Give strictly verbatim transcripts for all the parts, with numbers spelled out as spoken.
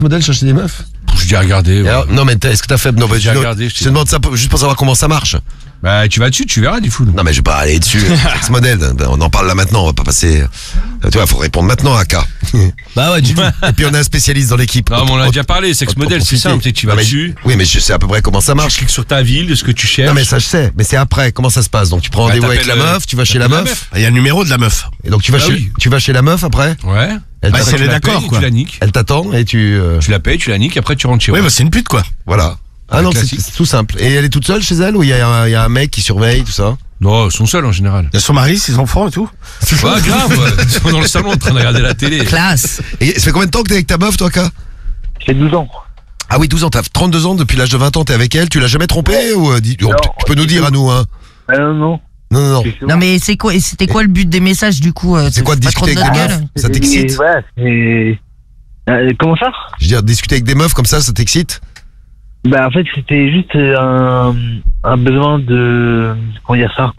modèle chercher des meufs? Je dis regarder. Ouais. Alors, non mais est-ce que t'as fait? Non, bah, J'ai je, regardé, je je te demande ça pour- juste pour savoir comment ça marche. Bah tu vas dessus, tu verras du full. Non mais je vais pas aller dessus. Ce modèle, on en parle là maintenant, on va pas passer. Tu vois, faut répondre maintenant à K. Bah ouais, du coup. Et puis on a un spécialiste dans l'équipe. Non mais on en a Autre- déjà parlé, sexe autre- modèle, c'est profiter. simple, tu sais, tu vas Non, mais- dessus. Oui mais je sais à peu près comment ça Tu marche. cliques sur ta ville, de ce que tu cherches. Non mais ça je sais, mais c'est après, comment ça se passe? Donc tu prends Bah, rendez-vous avec la t'appelles, meuf, tu vas chez la t'appelles la meuf, Il y a le numéro de la meuf. et donc tu vas Ah chez oui. tu vas chez la meuf après, Ouais. elle Bah, t'attend- c'est Tu les la d'accord, payes, quoi. Tu la niques. elle t'attend et tu euh, Tu la payes, tu la niques, après tu rentres chez Oui, toi. bah c'est une pute, quoi. voilà. Ah Un non, c'est classique. c'est tout simple. Et elle est toute seule chez elle ou il y a, un- il y a un mec qui surveille tout ça? Non, ils sont seuls en général. Il y a son mari, ses enfants et tout. Ouais, grave, ouais. Ils sont dans le salon en train de regarder la télé. Classe. Et ça fait combien de temps que t'es avec ta meuf toi, K? J'ai douze ans. Ah oui, douze ans, t'as trente-deux ans, depuis l'âge de vingt ans, t'es avec elle, tu l'as jamais trompé ou euh, dis- oh, Non, tu peux nous dire à nous hein? Ah non, non. Non non non. C'est Non mais c'est quoi, c'était quoi le but des messages du coup? euh, C'est quoi de pas trop discuter avec notre des gueule. meufs? Ça t'excite? Ouais, c'est... Euh, comment ça? Je veux dire, discuter avec des meufs comme ça, ça t'excite? Bah en fait c'était juste un, un besoin de... Comment dire ça?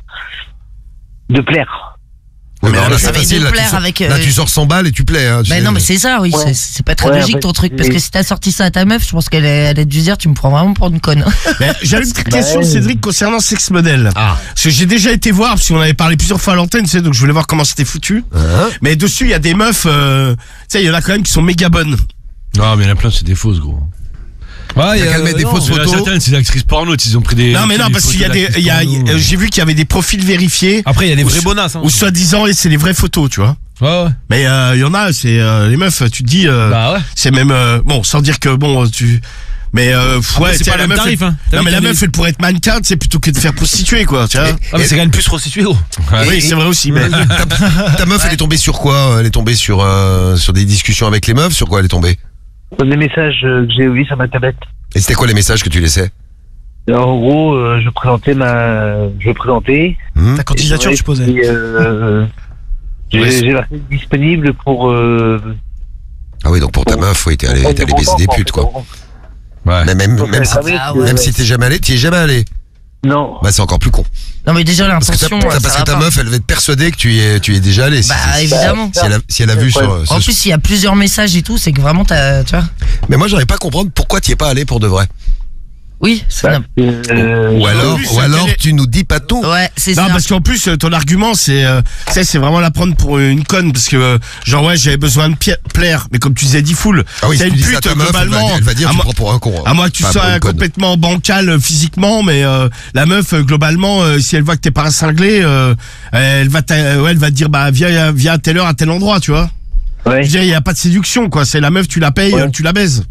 De plaire. Oui, mais alors là, Ça c'est va facile, de là, tu plaire sors, avec, là euh, tu sors cent balles et tu plais. Hein, tu Bah sais. non mais c'est ça, oui, Ouais. c'est- c'est pas très Ouais, logique en fait, ton truc, parce c'est- que si t'as sorti ça à ta meuf, je pense qu'elle elle a dû se dire tu me prends vraiment pour une conne. Mais J'avais une petite Bah, question, ouais. Cédric, concernant Sex Model. Ah. Parce que j'ai déjà été voir, parce qu'on avait parlé plusieurs fois à l'antenne, tu sais, donc je voulais voir comment c'était foutu. Hein? Mais dessus, il y a des meufs, euh, tu sais, il y en a quand même qui sont méga bonnes. Non, mais il y en a plein, c'est des fausses, gros. Ouais, T'as qu'à le mettre des fausses Il y en a photos. certaines, c'est des actrices porno, ils ont pris des. Non, mais non, des parce qu'il y a photos des, d'actrices il y a, porno. euh, j'ai vu qu'il y avait des profils vérifiés. Après, il y a des Ou vrais so- bonasses. Hein. Ou soi-disant, et c'est les vraies photos, tu vois. Ouais, ouais. Mais euh, il y en a, c'est euh, les meufs, tu te dis, euh, Bah ouais. c'est même, euh, bon, sans dire que bon, tu, mais euh, Après, ouais, c'est tu sais, pas le la même meuf, tarif, elle- hein. T'as Non, vu mais qu'il y la a meuf, des- elle pourrait être mannequin, c'est plutôt que de faire prostituer, quoi. Tu vois. Ah, mais c'est quand même plus prostitué, gros. Ouais. Oui, c'est vrai aussi. Mais ta, ta meuf, elle est tombée sur quoi? Elle est tombée sur euh, sur des discussions avec les meufs. Sur quoi elle est tombée? Sur des messages euh, que j'ai eu sur ma tablette. Et c'était quoi les messages que tu laissais? Alors, en gros, euh, je présentais ma... Je présentais... Hmm? Ta candidature, Et tu posais. et, euh, J'ai Ouais, c'est- j'ai marqué disponible pour... Euh, Ah oui, donc pour ta Pour- meuf, oui, t'es allé, pour t'es allé du baiser bon des temps, putes, en quoi. fait. Ouais. Mais même, Donc, même, euh, si, ça va, Ah euh, même si t'es jamais allé, t'y es jamais allé. Non. Bah, c'est encore plus con. Non mais déjà Parce que, ta, l'intention, ta- ça parce va que ta pas. meuf, elle va être persuadée que tu y es, tu y es déjà allé. Si- Bah si, évidemment. si elle a, si elle a vu sur, Ouais. sur- En plus, il y a plusieurs messages et tout, c'est que vraiment t'as, tu vois. Mais moi, j'arrive pas à comprendre pourquoi tu y es pas allé pour de vrai. Oui, c'est Bah, euh, Ou alors, plus, ou ça alors quel est- tu nous dis pas tout. ouais, c'est non, ça. parce qu'en plus, euh, ton argument, c'est, euh, tu sais, c'est vraiment la prendre pour une conne, parce que, euh, genre, ouais, j'avais besoin de pi- plaire, mais comme tu disais, dit full. Ah oui, c'est si tu une dis ça à pute, ta meuf, elle va, globalement. elle va dire à tu moi- prends pour un con. hein. À moins que tu Pas sois pour une conne. complètement bancal euh, physiquement, mais euh, la meuf, euh, globalement, euh, si elle voit que t'es pas un cinglé, euh, elle va, t'a- ouais, elle va te dire, bah, viens, viens à telle heure, à tel endroit, tu vois. Je ouais, veux dire, il y a pas de séduction, quoi. C'est la meuf, tu la payes, Ouais. euh, tu la baises.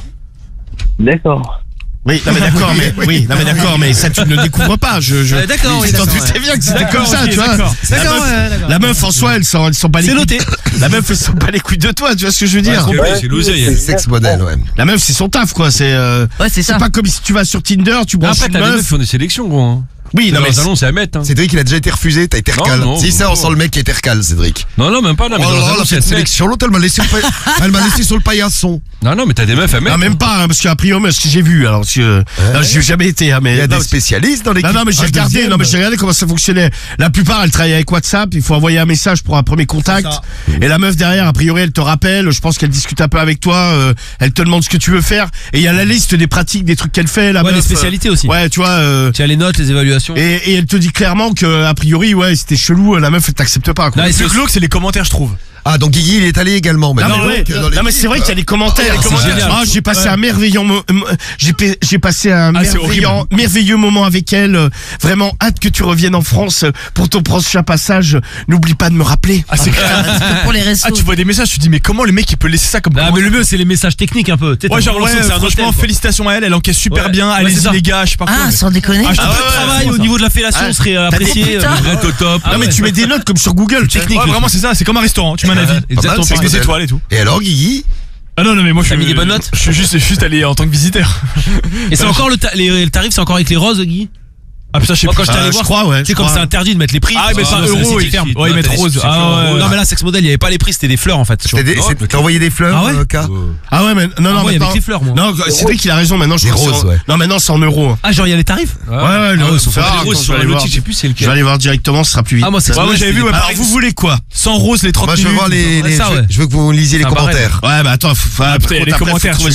d'accord. Oui, non mais d'accord, mais oui, non mais d'accord, mais ça tu ne le découvres pas. Je, je. Ouais, d'accord, oui, je t'en d'accord, doutais ouais. bien que c'était D'accord, comme ça, ok, tu vois. d'accord. La D'accord, meuf, ouais, d'accord. la meuf en soi, elle s'en, elle s'en bat les C'est couilles. noté. La meuf, elle s'en bat les couilles de toi, tu vois ce que je veux dire. Parce que oui, c'est l'oseille. C'est sexe modèle, ouais. La meuf, c'est son taf, quoi. C'est, euh, Ouais, c'est c'est ça. pas comme si tu vas sur Tinder, tu branches Après, une t'as des meufs meuf. qui font des sélections, gros. Hein. Oui, non Dans mais. le salon, c'est à mettre. Hein. Cédric, il a déjà été refusé, t'as été recal. Non, non, Si ça, non. on sent le mec qui a été recal, Cédric. Non, non, même pas. Non, mais Oh dans le là là, salon, la c'est à cette mettre. sélection, l'autre, elle m'a laissé, au pa- elle m'a laissé sur le paillasson. Non, non, mais t'as des meufs à mettre. Non, même pas, hein, parce qu'à priori, ce que j'ai vu, alors, parce que, euh, non, j'y ai jamais été, hein, mais. Il y a non, des spécialistes dans l'équipe. Non, non, mais j'ai Ah, regardé, deuxième. non, mais j'ai regardé comment ça fonctionnait. La plupart, elles travaillent avec WhatsApp. Il faut envoyer un message pour un premier contact. Et la meuf derrière, a priori, elle te rappelle. Je pense qu'elle discute un peu avec toi. euh, elle te demande ce que tu veux faire. Et il y a la liste des pratiques, des trucs qu'elle fait, la Ouais, meuf. les spécialités aussi. euh, Ouais, tu vois. euh, Tu as les notes, les évaluations. et, et elle te dit clairement que, a priori, ouais, c'était chelou. La meuf, elle t'accepte pas, quoi. Non, et Le c'est plus glauque, c'est les commentaires, je trouve. Ah, donc Guigui, il est allé également. Non, maintenant. mais, ouais, Donc, dans non, mais l'équipe, c'est vrai qu'il y a des commentaires. Ah, des c'est commentaires. génial. Ah, j'ai passé un merveilleux, mo- m- j'ai, pa- j'ai passé un Ah, c'est merveilleux, horrible. merveilleux moment avec elle. euh, Vraiment, hâte que tu reviennes en France pour ton prochain passage. N'oublie pas de me rappeler. Ah, c'est clair. Un petit peu pour les restos. Ah, tu vois des messages, tu te dis, mais comment le mec il peut laisser ça comme Non, mais commentaire le mieux, c'est les messages techniques un peu. Tu sais, Ouais, t'as genre, ouais, l'impression que c'est un franchement, hôtel, quoi. félicitations à elle, elle encaisse super Ouais. bien. Ouais, c'est Allez-y, ça. les gars, je sais pas quoi. Ah, sans déconner. Ah, je Ah, te ouais, fais le travail ça. au niveau de la fellation Ah, serait euh, t'as des- apprécié. putain. euh, Red au top. Ah non, mais ouais. tu mets des notes comme sur Google. tu sais. Technique. Ouais, vraiment, c'est ça, c'est comme un restaurant, tu mets un avis. Exactement. c'est Avec des modèle. étoiles et tout. Et alors, Guigui? Ah non, non, mais moi je T'as suis. mis des bonnes notes Je suis juste, juste allé en tant que visiteur. Et c'est encore le, ta- les- le tarif, c'est encore avec les roses, Guy. Ah putain, je sais Moi, pas. quand j'étais allé Euh, je voir, crois, ouais. tu sais, je comme crois. c'est interdit de mettre les prix. Ah, ils mettent Ah, un c'est euro, site ils ferme. Ouais, ils mettent rose. Ah ouais. Non, mais là, sex model, il y avait pas les prix, c'était des fleurs, en fait. C'était des- c'est- T'as envoyé des fleurs, Ah ouais euh, K Ah ouais, mais non, Ah, non, moi, il y maintenant- avait que les fleurs, moi. Non, Cédric, il a raison. Maintenant, je Des crois que c'est roses, en- ouais. Non, maintenant, c'est en euros. Ah, genre, il y a les tarifs? Ouais, ouais, le Ah ouais, c'est sauf rare, Les attends, roses je sur vais la aller voir. notique, je sais plus c'est Je vais lequel. aller voir directement, ce sera plus vite. Ah, moi, c'est Ouais, moi j'avais vu, ouais, Alors, pareil. vous voulez quoi? Sans rose les trente Moi, je veux minutes. voir les, les- Ça, je veux- ouais. je veux que vous lisiez les C'est un barème. commentaires. Ouais, bah attends, faut, faut- Ah, putain, après, les faut commentaires, trouver